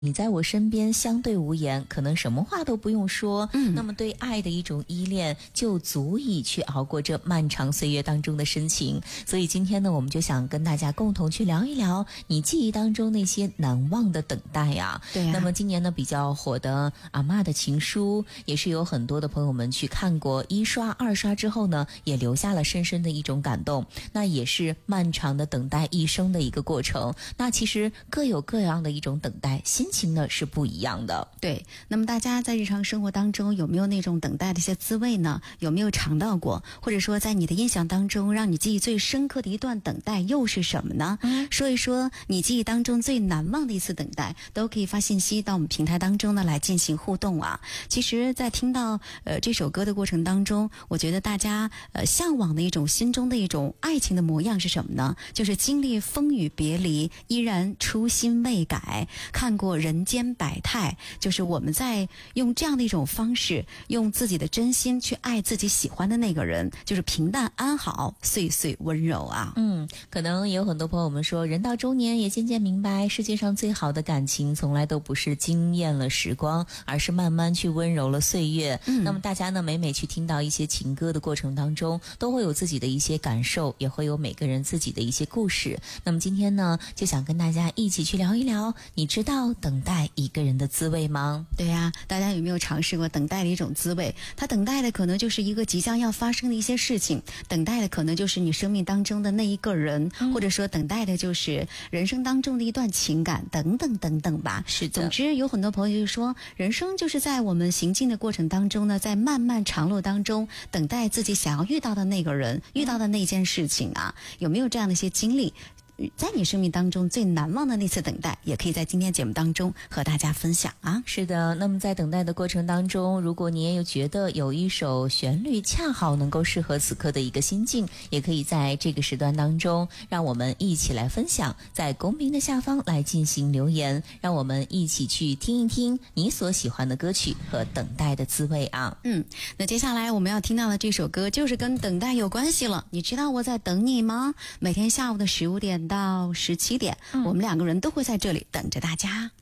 你在我身边相对无言，可能什么话都不用说，那么对爱的一种依恋就足以去熬过这漫长岁月当中的深情。所以今天呢，我们就想跟大家共同去聊一聊你记忆当中那些难忘的等待呀。 对呀。 那么今年呢比较火的阿嬷的情书，也是有很多的朋友们去看过，一刷二刷之后呢，也留下了深深的一种感动。那也是漫长的等待一生的一个过程。那其实各有各样的一种等待，心情呢是不一样的。 对，那么大家在日常生活当中有没有那种等待的一些滋味呢？有没有尝到过？或者说在你的印象当中让你记忆最深刻的一段等待又是什么呢？说一说你记忆当中最难忘的一次等待，都可以发信息到我们平台当中呢来进行互动啊。其实在听到这首歌的过程当中，我觉得大家向往的一种心中的一种爱情的模样是什么呢？就是经历风雨别离依然初心未改，看过人间百态，就是我们在用这样的一种方式，用自己的真心去爱自己喜欢的那个人，就是平淡安好，岁岁温柔啊。 可能也有很多朋友们说，人到中年也渐渐明白，世界上最好的感情从来都不是惊艳了时光，而是慢慢去温柔了岁月。那么大家呢，每去听到一些情歌的过程当中，都会有自己的一些感受，也会有每个人自己的一些故事。那么今天呢，就想跟大家一起去聊一聊，你知道等待一个人的滋味吗？ 对呀，大家有没有尝试过等待的一种滋味？它等待的可能就是一个即将要发生的一些事情，等待的可能就是你生命当中的那一个人，或者说等待的就是人生当中的一段情感，等等等等吧。 是的。 总之有很多朋友就说，人生就是在我们行进的过程当中呢，在漫漫长路当中等待自己想要遇到的那个人，遇到的那件事情啊。有没有这样的一些经历？在你生命当中最难忘的那次等待，也可以在今天节目当中和大家分享啊。 是的，那么在等待的过程当中，如果你也有觉得有一首旋律恰好能够适合此刻的一个心境，也可以在这个时段当中让我们一起来分享，在公屏的下方来进行留言，让我们一起去听一听你所喜欢的歌曲和等待的滋味啊。 那接下来我们要听到的这首歌就是跟等待有关系了。你知道我在等你吗？每天下午的15点到17点，我们两个人都会在这里等着大家。